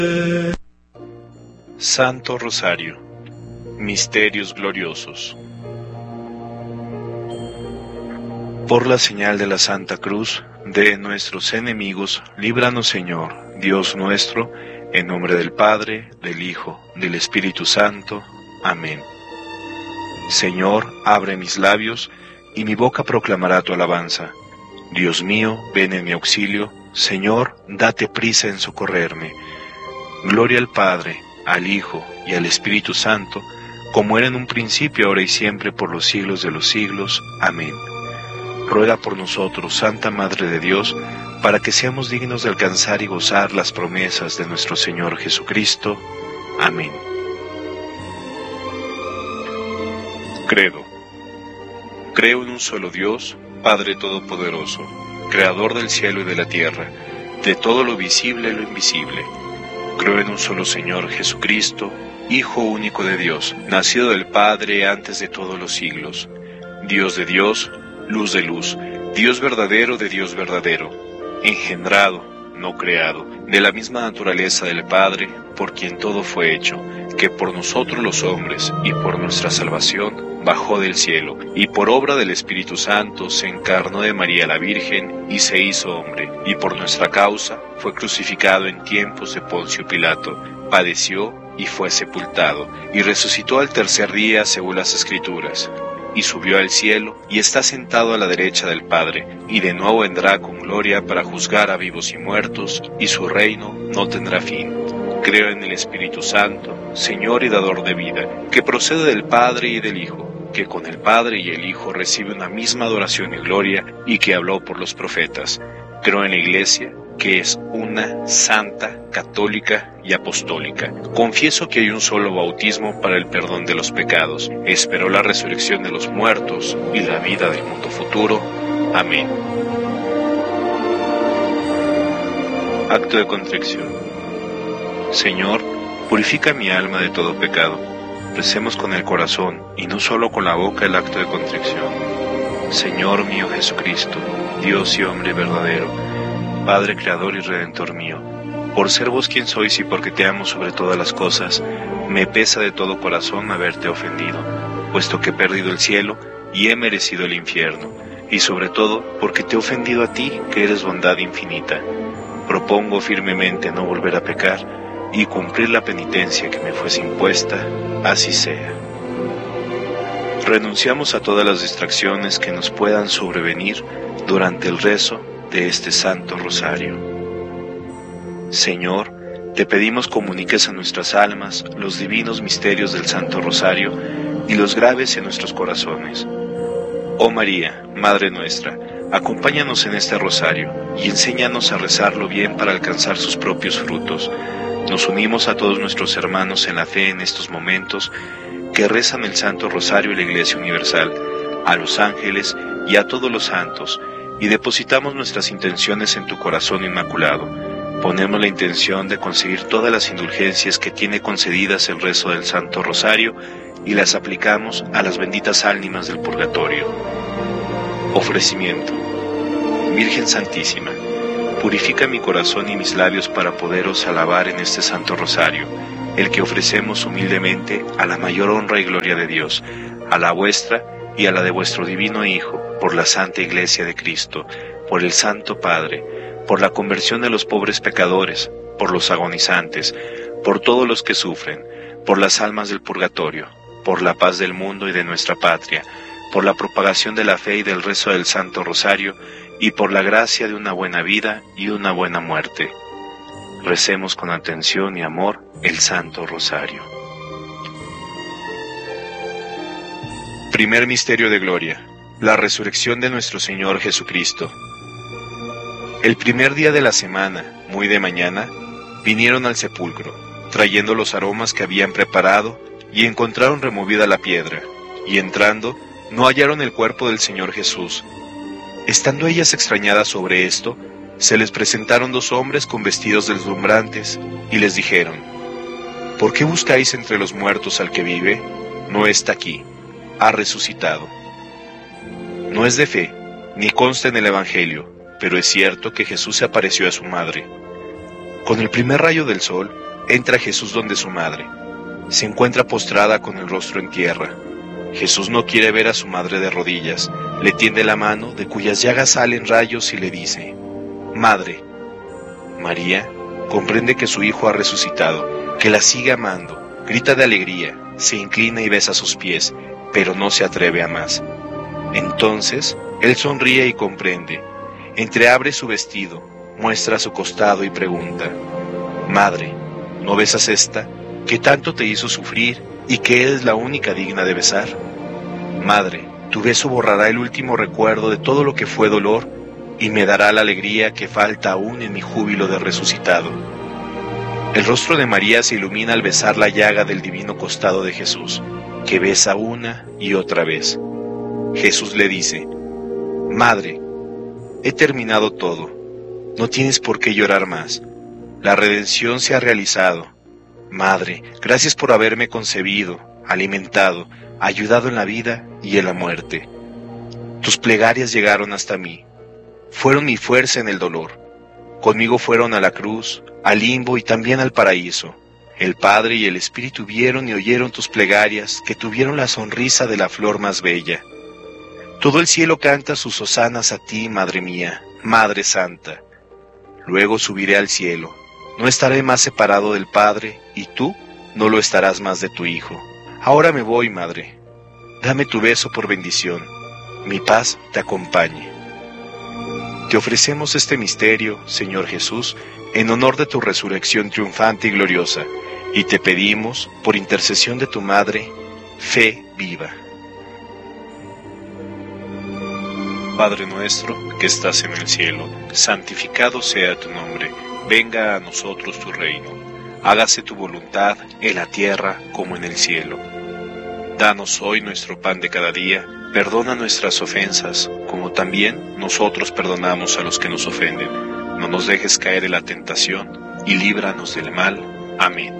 Santo Rosario, misterios gloriosos. Por la señal de la Santa Cruz de nuestros enemigos, líbranos, Señor, Dios nuestro, en nombre del Padre, del Hijo, del Espíritu Santo. Amén. Señor, abre mis labios, y mi boca proclamará tu alabanza. Dios mío, ven en mi auxilio. Señor, date prisa en socorrerme. Gloria al Padre, al Hijo y al Espíritu Santo, como era en un principio, ahora y siempre, por los siglos de los siglos. Amén. Ruega por nosotros, Santa Madre de Dios, para que seamos dignos de alcanzar y gozar las promesas de nuestro Señor Jesucristo. Amén. Credo. Creo en un solo Dios, Padre Todopoderoso, Creador del cielo y de la tierra, de todo lo visible y lo invisible. Creo en un solo Señor Jesucristo, Hijo único de Dios, nacido del Padre antes de todos los siglos, Dios de Dios, luz de luz, Dios verdadero de Dios verdadero, engendrado, no creado, de la misma naturaleza del Padre, por quien todo fue hecho, que por nosotros los hombres y por nuestra salvación bajó del cielo, y por obra del Espíritu Santo se encarnó de María la Virgen y se hizo hombre, y por nuestra causa fue crucificado en tiempos de Poncio Pilato, padeció y fue sepultado, y resucitó al tercer día según las Escrituras, y subió al cielo, y está sentado a la derecha del Padre, y de nuevo vendrá con gloria para juzgar a vivos y muertos, y su reino no tendrá fin. Creo en el Espíritu Santo, Señor y dador de vida, que procede del Padre y del Hijo, que con el Padre y el Hijo recibe una misma adoración y gloria, y que habló por los profetas. Creo en la Iglesia, que es una, santa, católica y apostólica. Confieso que hay un solo bautismo para el perdón de los pecados. Espero la resurrección de los muertos y la vida del mundo futuro. Amén. Acto de contrición. Señor, purifica mi alma de todo pecado. Recemos con el corazón y no solo con la boca el acto de contrición. Señor mío Jesucristo, Dios y hombre verdadero, Padre Creador y Redentor mío, por ser vos quien sois y porque te amo sobre todas las cosas, me pesa de todo corazón haberte ofendido, puesto que he perdido el cielo y he merecido el infierno, y sobre todo porque te he ofendido a ti, que eres bondad infinita. Propongo firmemente no volver a pecar y cumplir la penitencia que me fuese impuesta, así sea. Renunciamos a todas las distracciones que nos puedan sobrevenir durante el rezo de este Santo Rosario. Señor, te pedimos comuniques a nuestras almas los divinos misterios del Santo Rosario y los graves en nuestros corazones. Oh María, Madre nuestra, acompáñanos en este rosario y enséñanos a rezarlo bien para alcanzar sus propios frutos. Nos unimos a todos nuestros hermanos en la fe en estos momentos que rezan el Santo Rosario y la Iglesia Universal, a los ángeles y a todos los santos, y depositamos nuestras intenciones en tu corazón inmaculado. Ponemos la intención de conseguir todas las indulgencias que tiene concedidas el rezo del Santo Rosario y las aplicamos a las benditas ánimas del purgatorio. Ofrecimiento. Virgen Santísima, purifica mi corazón y mis labios para poderos alabar en este Santo Rosario, el que ofrecemos humildemente a la mayor honra y gloria de Dios, a la vuestra y a la de vuestro divino Hijo, por la Santa Iglesia de Cristo, por el Santo Padre, por la conversión de los pobres pecadores, por los agonizantes, por todos los que sufren, por las almas del purgatorio, por la paz del mundo y de nuestra patria, por la propagación de la fe y del rezo del Santo Rosario, y por la gracia de una buena vida y una buena muerte. Recemos con atención y amor el Santo Rosario. Primer misterio de gloria, la resurrección de nuestro Señor Jesucristo. El primer día de la semana, muy de mañana, vinieron al sepulcro, trayendo los aromas que habían preparado, y encontraron removida la piedra, y entrando, no hallaron el cuerpo del Señor Jesús. Estando ellas extrañadas sobre esto, se les presentaron dos hombres con vestidos deslumbrantes, y les dijeron: ¿Por qué buscáis entre los muertos al que vive? No está aquí, ha resucitado. No es de fe, ni consta en el Evangelio, pero es cierto que Jesús se apareció a su madre. Con el primer rayo del sol, Entra Jesús donde su madre. Se encuentra postrada con el rostro en tierra. Jesús no quiere ver a su madre de rodillas. Le tiende la mano, de cuyas llagas salen rayos, y le dice: Madre. María comprende que su hijo ha resucitado, que la sigue amando, grita de alegría, se inclina y besa sus pies, pero no se atreve a más. Entonces, él sonríe y comprende. Entreabre su vestido, muestra su costado y pregunta: Madre, ¿no besas esta, que tanto te hizo sufrir y que eres la única digna de besar? Madre, tu beso borrará el último recuerdo de todo lo que fue dolor y me dará la alegría que falta aún en mi júbilo de resucitado. El rostro de María se ilumina al besar la llaga del divino costado de Jesús, que besa una y otra vez. Jesús le dice: Madre, he terminado todo, no tienes por qué llorar más, la redención se ha realizado. Madre, gracias por haberme concebido, alimentado, ayudado en la vida y en la muerte. Tus plegarias llegaron hasta mí, fueron mi fuerza en el dolor. Conmigo fueron a la cruz, al limbo y también al paraíso. El Padre y el Espíritu vieron y oyeron tus plegarias, que tuvieron la sonrisa de la flor más bella. Todo el cielo canta sus hosanas a ti, Madre mía, Madre Santa. Luego subiré al cielo, no estaré más separado del Padre, y tú no lo estarás más de tu Hijo. Ahora me voy, Madre. Dame tu beso por bendición. Mi paz te acompañe. Te ofrecemos este misterio, Señor Jesús, en honor de tu resurrección triunfante y gloriosa, y te pedimos, por intercesión de tu Madre, fe viva. Padre nuestro, que estás en el cielo, santificado sea tu nombre. Venga a nosotros tu reino. Hágase tu voluntad en la tierra como en el cielo. Danos hoy nuestro pan de cada día. Perdona nuestras ofensas, como también nosotros perdonamos a los que nos ofenden. No nos dejes caer en la tentación, y líbranos del mal. Amén.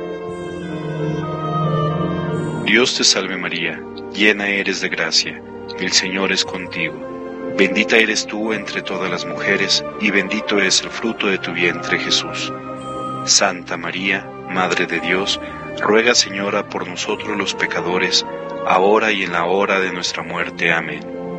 Dios te salve María, llena eres de gracia, el Señor es contigo. Bendita eres tú entre todas las mujeres, y bendito es el fruto de tu vientre Jesús. Santa María, Madre de Dios, ruega, Señora, por nosotros los pecadores, ahora y en la hora de nuestra muerte. Amén.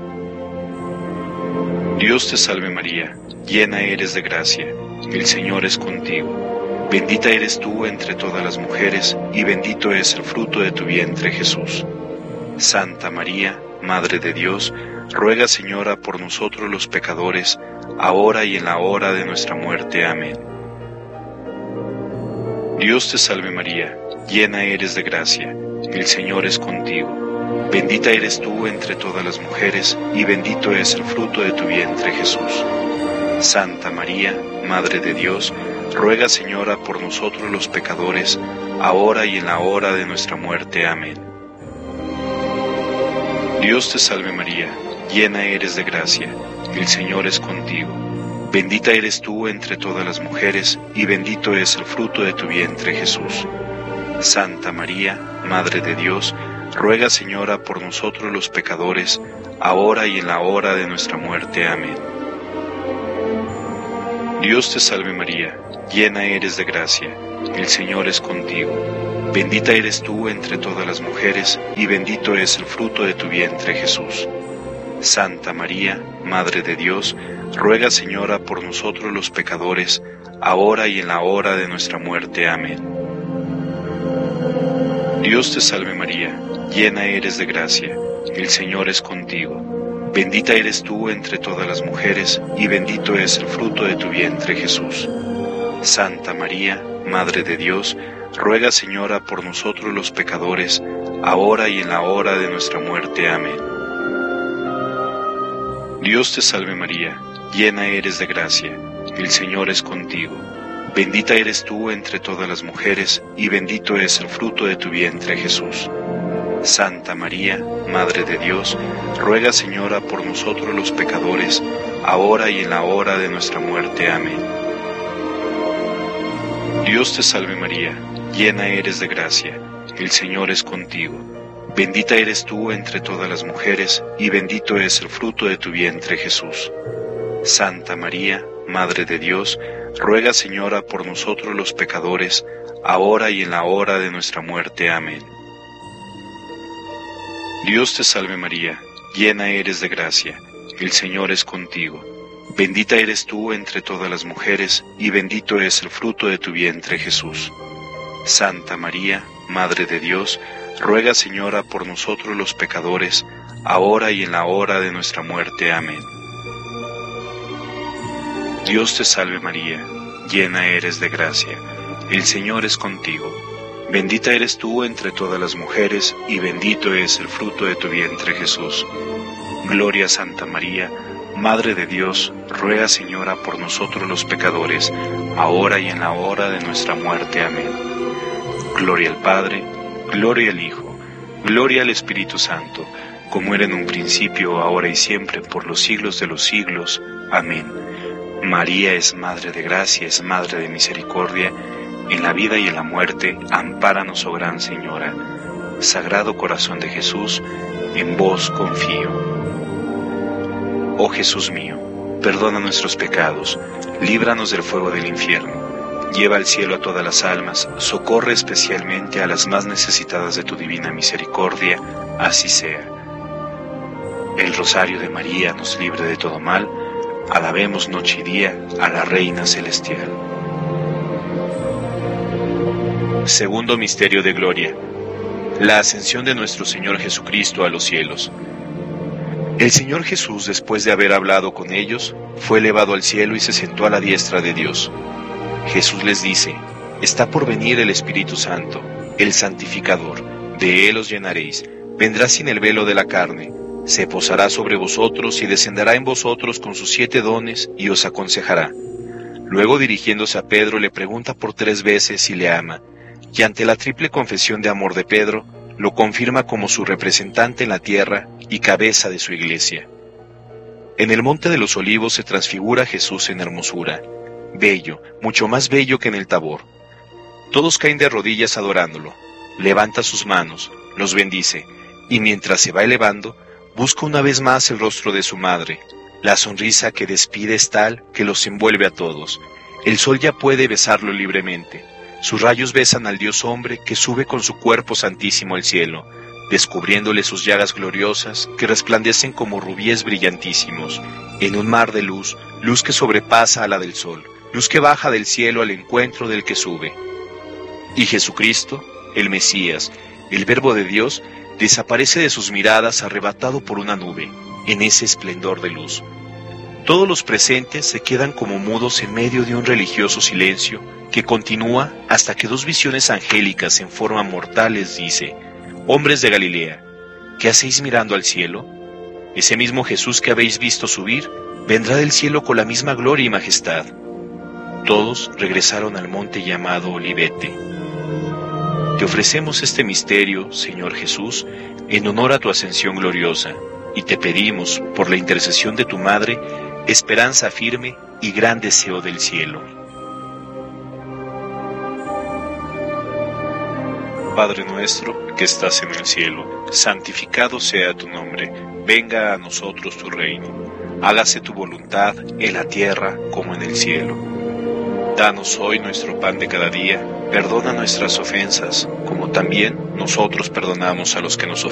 Dios te salve María, llena eres de gracia, el Señor es contigo. Bendita eres tú entre todas las mujeres, y bendito es el fruto de tu vientre Jesús. Santa María, Madre de Dios, ruega, Señora, por nosotros los pecadores, ahora y en la hora de nuestra muerte. Amén. Dios te salve María, llena eres de gracia, el Señor es contigo. Bendita eres tú entre todas las mujeres, y bendito es el fruto de tu vientre Jesús. Santa María, Madre de Dios, ruega, Señora, por nosotros los pecadores, ahora y en la hora de nuestra muerte. Amén. Dios te salve María, llena eres de gracia, el Señor es contigo. Bendita eres tú entre todas las mujeres, y bendito es el fruto de tu vientre Jesús. Santa María, Madre de Dios, ruega, Señora, por nosotros los pecadores, ahora y en la hora de nuestra muerte. Amén. Dios te salve María, llena eres de gracia, el Señor es contigo. Bendita eres tú entre todas las mujeres, y bendito es el fruto de tu vientre Jesús. Santa María, Madre de Dios, ruega, Señora, por nosotros los pecadores, ahora y en la hora de nuestra muerte. Amén. Dios te salve María, llena eres de gracia, el Señor es contigo. Bendita eres tú entre todas las mujeres, y bendito es el fruto de tu vientre Jesús. Santa María, Madre de Dios, ruega, Señora, por nosotros los pecadores, ahora y en la hora de nuestra muerte. Amén. Dios te salve María, llena eres de gracia, el Señor es contigo. Bendita eres tú entre todas las mujeres, y bendito es el fruto de tu vientre Jesús. Santa María, Madre de Dios, ruega, Señora, por nosotros los pecadores, ahora y en la hora de nuestra muerte. Amén. Dios te salve María, llena eres de gracia, el Señor es contigo. Bendita eres tú entre todas las mujeres, y bendito es el fruto de tu vientre Jesús. Santa María, Madre de Dios, ruega, Señora, por nosotros los pecadores, ahora y en la hora de nuestra muerte. Amén. Dios te salve María, llena eres de gracia, el Señor es contigo. Bendita eres tú entre todas las mujeres, y bendito es el fruto de tu vientre, Jesús. Santa María, Madre de Dios, ruega, Señora, por nosotros los pecadores, ahora y en la hora de nuestra muerte. Amén. Dios te salve María, llena eres de gracia, el Señor es contigo. Bendita eres tú entre todas las mujeres, y bendito es el fruto de tu vientre, Jesús. Gloria a Santa María, Madre de Dios, ruega, Señora, por nosotros los pecadores, ahora y en la hora de nuestra muerte. Amén. Gloria al Padre, gloria al Hijo, gloria al Espíritu Santo, como era en un principio, ahora y siempre, por los siglos de los siglos. Amén. María es Madre de gracia, es Madre de misericordia, en la vida y en la muerte, ampáranos, oh Gran Señora. Sagrado Corazón de Jesús, en vos confío. Oh Jesús mío, perdona nuestros pecados, líbranos del fuego del infierno, lleva al cielo a todas las almas, socorre especialmente a las más necesitadas de tu divina misericordia, así sea. El Rosario de María nos libre de todo mal, alabemos noche y día a la Reina Celestial. Segundo misterio de gloria: la ascensión de nuestro Señor Jesucristo a los cielos. El Señor Jesús, después de haber hablado con ellos, fue elevado al cielo y se sentó a la diestra de Dios. Jesús les dice: está por venir el Espíritu Santo, el Santificador, de Él os llenaréis, vendrá sin el velo de la carne, se posará sobre vosotros y descenderá en vosotros con sus 7 dones y os aconsejará. Luego, dirigiéndose a Pedro, le pregunta por 3 veces si le ama, y ante la triple confesión de amor de Pedro, lo confirma como su representante en la tierra y cabeza de su iglesia. En el Monte de los Olivos se transfigura Jesús en hermosura, bello, mucho más bello que en el Tabor. Todos caen de rodillas adorándolo, levanta sus manos, los bendice, y mientras se va elevando, busca una vez más el rostro de su madre. La sonrisa que despide es tal que los envuelve a todos. El sol ya puede besarlo libremente. Sus rayos besan al Dios hombre que sube con su cuerpo santísimo al cielo, descubriéndole sus llagas gloriosas que resplandecen como rubíes brillantísimos, en un mar de luz, luz que sobrepasa a la del sol, luz que baja del cielo al encuentro del que sube. Y Jesucristo, el Mesías, el Verbo de Dios, desaparece de sus miradas arrebatado por una nube, en ese esplendor de luz. Todos los presentes se quedan como mudos en medio de un religioso silencio que continúa hasta que 2 visiones angélicas en forma mortal les dice: hombres de Galilea, ¿qué hacéis mirando al cielo? Ese mismo Jesús que habéis visto subir, vendrá del cielo con la misma gloria y majestad. Todos regresaron al monte llamado Olivete. Te ofrecemos este misterio, Señor Jesús, en honor a tu ascensión gloriosa, y te pedimos, por la intercesión de tu Madre, esperanza firme y gran deseo del cielo. Padre nuestro, que estás en el cielo, santificado sea tu nombre, venga a nosotros tu reino, hágase tu voluntad en la tierra como en el cielo. Danos hoy nuestro pan de cada día, perdona nuestras ofensas, como también nosotros perdonamos a los que nos ofenden.